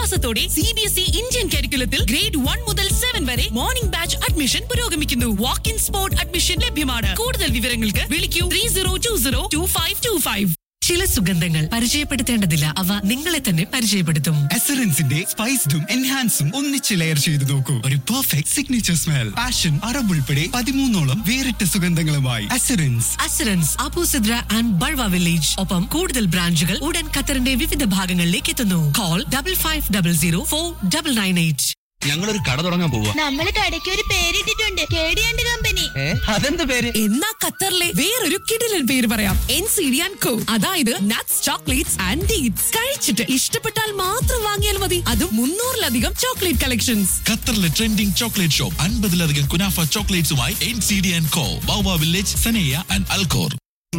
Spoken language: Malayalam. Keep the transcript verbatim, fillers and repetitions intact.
വിശ്വാസത്തോടെ C B S E Indian കരിക്കുലത്തിൽ grade one മുതൽ സെവൻ വരെ മോർണിംഗ് ബാച്ച് അഡ്മിഷൻ പുരോഗമിക്കുന്നു. വാക്ക് ഇൻ സ്പോട്ട് അഡ്മിഷൻ ലഭ്യമാണ്. കൂടുതൽ വിവരങ്ങൾക്ക് വിളിക്കൂ three zero to zero to five to five. ചില സുഗന്ധങ്ങൾ പരിചയപ്പെടുത്തേണ്ടതില്ല, അവ നിങ്ങളെ തന്നെ പരിചയപ്പെടുത്തും. എസറൻസിന്റെ സ്പൈസ്ഡും എൻഹാൻസും ഒന്നിച്ച് ലെയർ ചെയ്ത് നോക്കൂ. ഒരു perfect signature smell. Passion, Arab ഉൾപ്പെടെ പതിമൂന്നോളം വേറിട്ട സുഗന്ധങ്ങളുമായി എസറൻസ്. Assurance Abu Sidra and ബൾവ village. ഒപ്പം കൂടുതൽ ബ്രാഞ്ചുകൾ ഉടൻ ഖത്തറിന്റെ വിവിധ ഭാഗങ്ങളിലേക്ക് എത്തുന്നു. Call double five double zero four double nine eight. ഞങ്ങളൊരു കട തുടങ്ങാൻ പോവാ. നമ്മള് കടയ്ക്ക് ഒരു പേരിട്ടിട്ടുണ്ട്, കേടിയാണ്ട് കമ്പനി. അതെന്ത് പേര്? എന്നാ ഖത്തറിലെ വേറൊരു കിടിലൻ പേര് പറയാം, എൻ സി ഡി ആൻഡ് കോ. അതായത് നട്ട്സ്, ചോക്ലേറ്റ്സ് ആൻഡ് ഡേറ്റ്സ്. കഴിച്ചിട്ട് ഇഷ്ടപ്പെട്ടാൽ മാത്രം വാങ്ങിയാൽ മതി. അതും മുന്നൂറിലധികം ചോക്ലേറ്റ് കളക്ഷൻസ്. ഖത്തറിലെ ട്രെൻഡിംഗ് ചോക്ലേറ്റ് ഷോപ്പ് അൻപതിലധികം kunafa ചോക്ലേറ്റ്സുമായി N C D and co, ബൗവ village, സനേയ and അൽകോർ.